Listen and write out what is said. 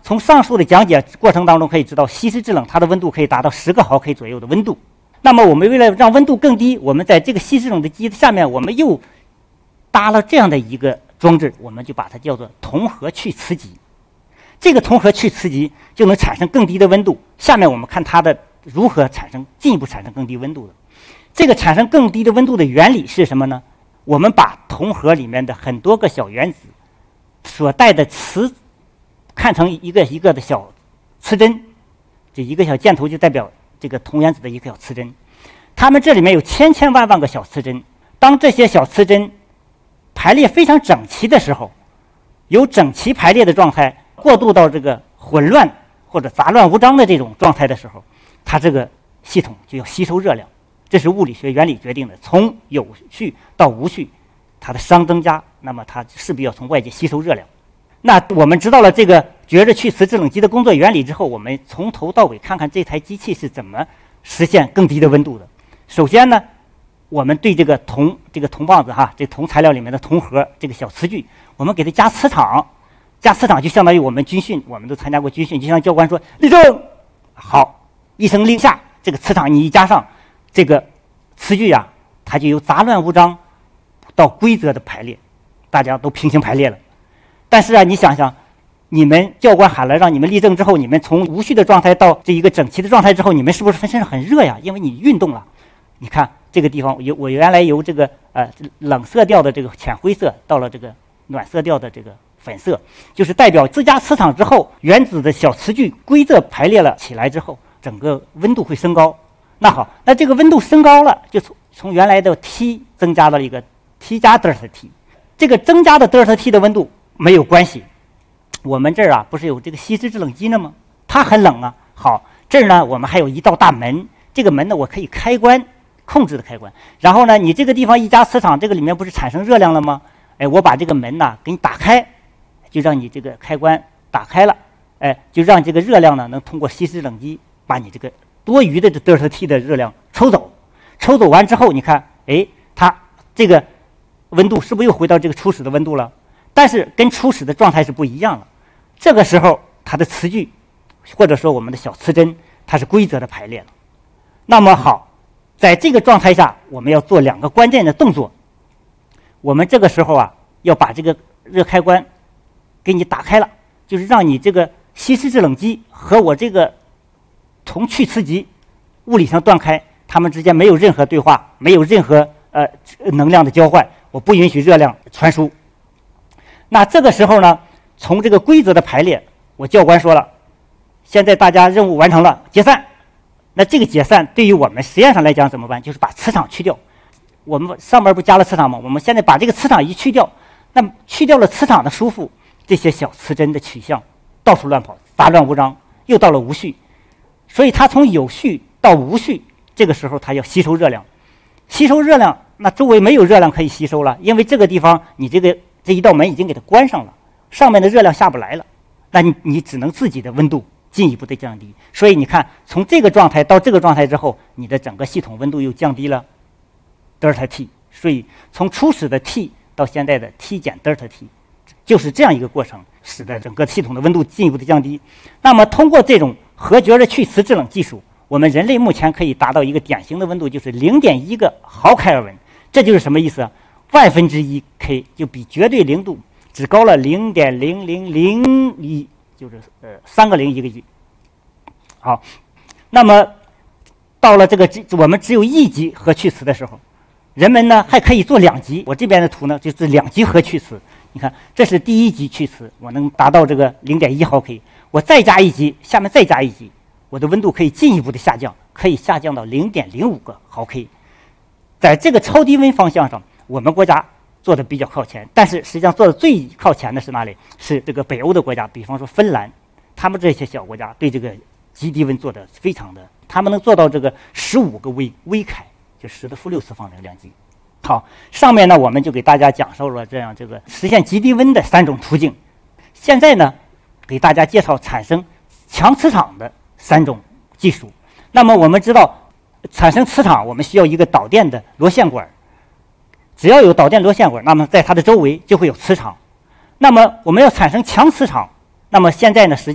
从上述的讲解过程当中可以知道，稀释制冷它的温度可以达到10个毫 K 左右的温度。那么我们为了让温度更低，我们在这个稀释冷的机下面，我们又搭了这样的一个装置，我们就把它叫做铜合去磁极。这个铜合去磁极就能产生更低的温度。下面我们看它的如何进一步产生更低温度的。这个产生更低的温度的原理是什么呢？我们把铜盒里面的很多个小原子所带的磁看成一个一个的小磁针，这一个小箭头就代表这个铜原子的一个小磁针。它们这里面有千千万万个小磁针，当这些小磁针排列非常整齐的时候，由整齐排列的状态过渡到这个混乱或者杂乱无章的这种状态的时候，它这个系统就要吸收热量。这是物理学原理决定的，从有序到无序，它的熵增加，那么它势必要从外界吸收热量。那我们知道了这个绝热去磁制冷机的工作原理之后，我们从头到尾看看这台机器是怎么实现更低的温度的。首先呢，我们对这个铜棒子这铜材料里面的铜盒这个小磁具，我们给它加磁场。加磁场就相当于我们军训，我们都参加过军训，就像教官说立正，好，一声令下，这个磁场你一加上，这个磁具它就由杂乱无章到规则的排列，大家都平行排列了。但是你想想，你们教官喊了让你们立正之后，你们从无序的状态到这一个整齐的状态之后，你们是不是身上很热呀？因为你运动了。你看这个地方我原来由这个冷色调的这个浅灰色到了这个暖色调的这个粉色，就是代表自加磁场之后，原子的小磁具规则排列了起来之后，整个温度会升高。那好，那这个温度升高了，就从原来的 T 增加到了一个 T 加德尔塔 T。这个增加的德尔塔 T 的温度没有关系，我们这儿不是有这个稀释制冷机呢吗？它很冷啊。好，这儿呢我们还有一道大门，这个门呢我可以开关控制的开关。然后呢，你这个地方一加磁场，这个里面不是产生热量了吗？我把这个门给你打开，就让你这个开关打开了，就让这个热量呢能通过稀释冷机把你这个多余的这德尔塔 T 的热量抽走。抽走完之后，你看，它这个温度是不是又回到这个初始的温度了？但是跟初始的状态是不一样了。这个时候，它的磁具或者说我们的小磁针，它是规则的排列了。那么好，在这个状态下，我们要做2个关键的动作。我们这个时候要把这个热开关给你打开了，就是让你这个稀释制冷机和我这个铜去磁极物理上断开，它们之间没有任何对话，没有任何能量的交换，我不允许热量传输。那这个时候呢，从这个规则的排列，我教官说了，现在大家任务完成了，解散。那这个解散对于我们实验上来讲怎么办？就是把磁场去掉。我们上面不加了磁场吗？我们现在把这个磁场一去掉，那么去掉了磁场的束缚，这些小磁针的取向到处乱跑，杂乱无章，又到了无序。所以它从有序到无序，这个时候它要吸收热量。吸收热量，那周围没有热量可以吸收了，因为这个地方你这一道门已经给它关上了，上面的热量下不来了，那你只能自己的温度进一步的降低。所以你看，从这个状态到这个状态之后，你的整个系统温度又降低了德尔塔 T。所以从初始的 T 到现在的 T 减德尔塔 T， 就是这样一个过程，使得整个系统的温度进一步的降低。那么通过这种核绝热去磁制冷技术，我们人类目前可以达到一个典型的温度，就是 0.1 个毫开尔文。这就是什么意思？1/1000 K 就比绝对零度只高了 0.0001， 就是3个0一个1。好，那么到了这个我们只有1级核去磁的时候，人们呢还可以做2级。我这边的图呢就是2级核去磁。你看，这是第1级去磁，我能达到这个 0.1 毫 K。我再加1级，下面再加1级，我的温度可以进一步的下降，可以下降到 0.05 个毫 K。在这个超低温方向上，我们国家做的比较靠前，但是实际上做的最靠前的是哪里？是这个北欧的国家，比方说芬兰，他们这些小国家对这个极低温做的非常的，他们能做到这个15个微开，就10的负6次方这个量级。好，上面呢我们就给大家讲述了这样这个实现极低温的3种途径。现在呢，给大家介绍产生强磁场的3种技术。那么我们知道，产生磁场我们需要一个导电的螺线管，只要有导电螺线管，那么在它的周围就会有磁场。那么我们要产生强磁场，那么现在呢，实际